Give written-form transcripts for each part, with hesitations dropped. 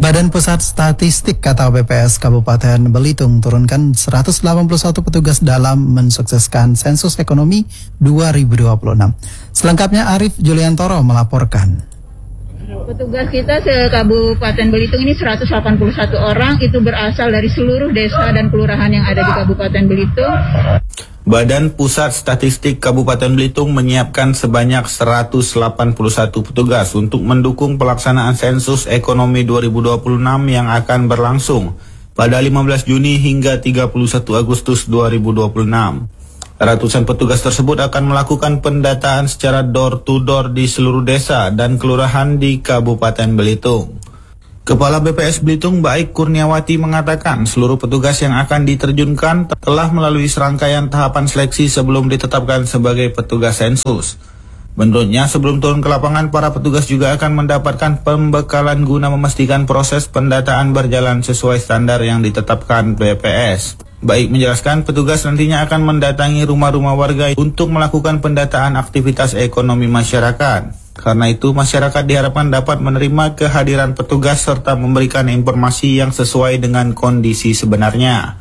Badan Pusat Statistik atau BPS Kabupaten Belitung turunkan 181 petugas dalam mensukseskan sensus ekonomi 2026. Selengkapnya Arif Juliantoro melaporkan. Petugas kita se-Kabupaten Belitung ini 181 orang, itu berasal dari seluruh desa dan kelurahan yang ada di Kabupaten Belitung. Badan Pusat Statistik Kabupaten Belitung menyiapkan sebanyak 181 petugas untuk mendukung pelaksanaan sensus ekonomi 2026 yang akan berlangsung pada 15 Juni hingga 31 Agustus 2026. Ratusan petugas tersebut akan melakukan pendataan secara door-to-door di seluruh desa dan kelurahan di Kabupaten Belitung. Kepala BPS Belitung Baik Kurniawati mengatakan seluruh petugas yang akan diterjunkan telah melalui serangkaian tahapan seleksi sebelum ditetapkan sebagai petugas sensus. Menurutnya sebelum turun ke lapangan, para petugas juga akan mendapatkan pembekalan guna memastikan proses pendataan berjalan sesuai standar yang ditetapkan BPS. Baik menjelaskan petugas nantinya akan mendatangi rumah-rumah warga untuk melakukan pendataan aktivitas ekonomi masyarakat. Karena itu, masyarakat diharapkan dapat menerima kehadiran petugas serta memberikan informasi yang sesuai dengan kondisi sebenarnya.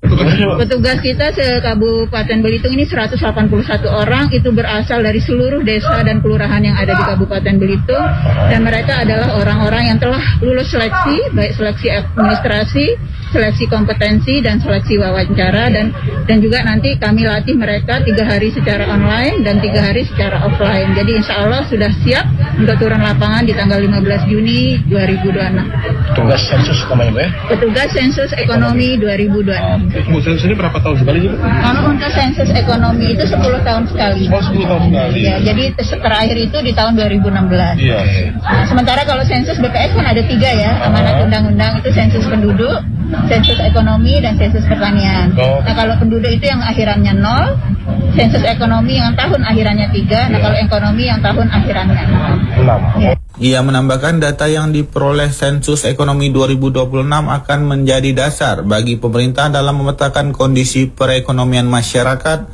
Petugas kita se-Kabupaten Belitung ini 181 orang, itu berasal dari seluruh desa dan kelurahan yang ada di Kabupaten Belitung. Dan mereka adalah orang-orang yang telah lulus seleksi, baik seleksi administrasi, seleksi kompetensi, dan seleksi wawancara. Dan juga nanti kami latih mereka 3 hari secara online dan 3 hari secara offline. Jadi insya Allah sudah siap untuk turun lapangan di tanggal 15 Juni 2026. Petugas sensus namanya Bu ya? Petugas sensus ekonomi 2026. Bu, sensus ini berapa tahun sekali sih Bu? Kalau untuk sensus ekonomi itu 10 tahun sekali. Oh, 10 tahun sekali. Ya, jadi terakhir itu di tahun 2016. Iya. Nah, sementara kalau sensus BPS kan ada 3 ya, amanat undang-undang itu sensus penduduk, sensus ekonomi, dan sensus pertanian. Nah, kalau penduduk itu yang akhirannya 0, sensus ekonomi yang tahun akhirannya 3, nah kalau ekonomi yang tahun akhirannya 6. Ya. Ia menambahkan data yang diperoleh sensus ekonomi 2026 akan menjadi dasar bagi pemerintah dalam memetakan kondisi perekonomian masyarakat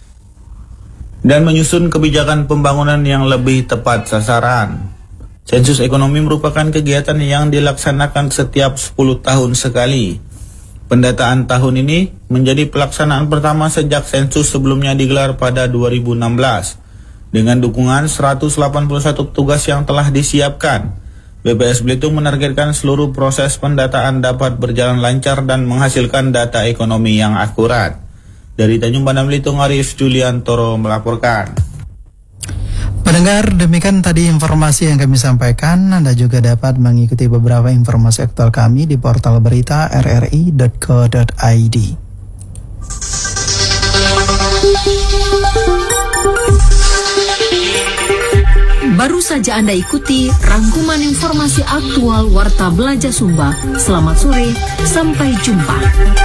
dan menyusun kebijakan pembangunan yang lebih tepat sasaran. Sensus ekonomi merupakan kegiatan yang dilaksanakan setiap 10 tahun sekali. Pendataan tahun ini menjadi pelaksanaan pertama sejak sensus sebelumnya digelar pada 2016. Dengan dukungan 181 petugas yang telah disiapkan, BPS Belitung menargetkan seluruh proses pendataan dapat berjalan lancar dan menghasilkan data ekonomi yang akurat. Dari Tanjung Pandan Belitung, Arif Juliantoro melaporkan. Pendengar, demikian tadi informasi yang kami sampaikan. Anda juga dapat mengikuti beberapa informasi aktual kami di portal berita rri.co.id. Baru saja Anda ikuti rangkuman informasi aktual Warta Belanja Sumba. Selamat sore, sampai jumpa.